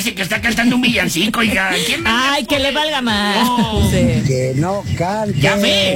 parece que está cantando un villancico, oiga. ¿Quién Ay, que le valga más. Oh. Sí. Que no cante. ¡Ya ve!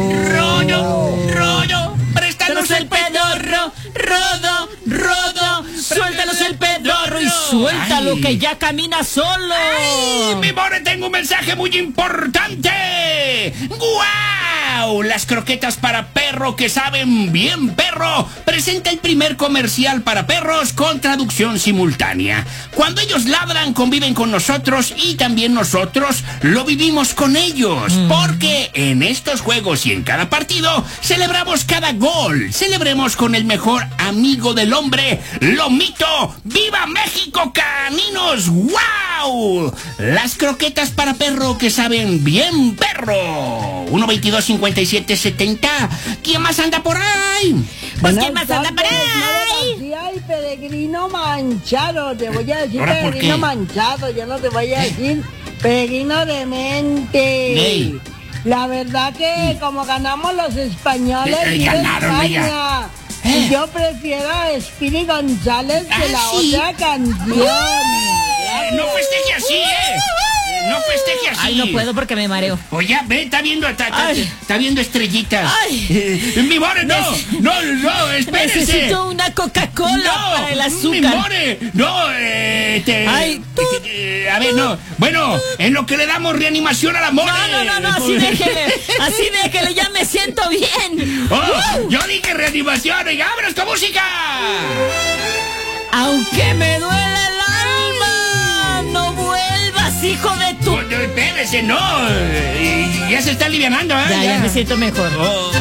¡Rollo! ¡Préstanos el pedorro! ¡Rodo! Suéltanos el pedorro y suéltalo, Ay. que ya camina solo. ¡Ay, mi more, tengo un mensaje muy importante! ¡Guau! Las croquetas para perro que saben bien perro presenta el primer comercial para perros con traducción simultánea. Cuando ellos ladran, conviven con nosotros y también nosotros lo vivimos con ellos. Porque en estos juegos y en cada partido celebramos cada gol. Celebremos con el mejor amigo del hombre, Lomito. ¡Viva México, caninos! ¡Guau! Las croquetas para perro que saben bien perro. 1-22-57-70. ¿Quién más anda por ahí? Pues ¿quién más anda por ahí? Sí, ay, peregrino manchado, te voy a decir ¿Ahora por peregrino qué? manchado, yo no te voy a decir peregrino demente. Ey. La verdad que como ganamos los españoles, viva Ganaron, España. Y yo prefiero a Speedy González que la ¿sí? otra canción. No festeje así, No festeje así. Ay, no puedo porque me mareo. Oye, ve, está viendo Ay. está viendo estrellitas. Ay. Mi more, no, espérese. Necesito una Coca-Cola para el azúcar. Mi more, no, Ay, a ver, no. Bueno, en lo que le damos reanimación a la more. No, así déjele, ya me siento bien. Oh, yo dije reanimación, oiga, vámonos con música. Aunque me duela el alma, no vuelvas, hijo de tu... Espérese, no. Ya se está alivianando, ¿eh? Ya me siento mejor. Oh.